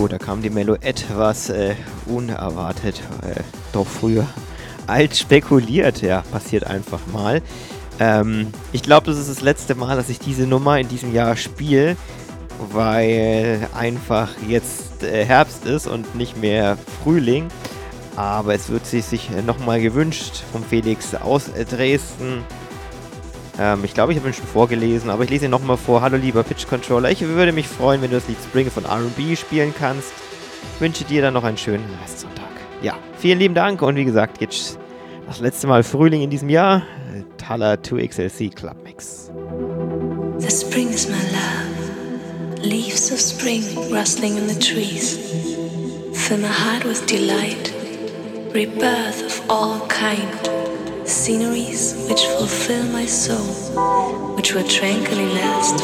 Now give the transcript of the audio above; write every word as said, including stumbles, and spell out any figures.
Oh, da kam die Mello etwas äh, unerwartet, äh, doch früher alt spekuliert. Ja, passiert einfach mal. Ähm, ich glaube, das ist das letzte Mal, dass ich diese Nummer in diesem Jahr spiele, weil einfach jetzt äh, Herbst ist und nicht mehr Frühling. Aber es wird sich, sich nochmal gewünscht vom Felix aus äh, Dresden. Ähm, ich glaube, ich habe ihn schon vorgelesen, aber ich lese ihn nochmal vor. Hallo lieber Pitch Controller, ich würde mich freuen, wenn du das Lied Spring von R and B spielen kannst. Ich wünsche dir dann noch einen schönen Restsonntag. Ja, vielen lieben Dank und wie gesagt, jetzt das letzte Mal Frühling in diesem Jahr. Thaler two X L C Club Mix. The spring is my love, leaves of spring rustling in the trees. Fill my heart with delight, rebirth of all kind. Sceneries which fulfill my soul, which will tranquilly last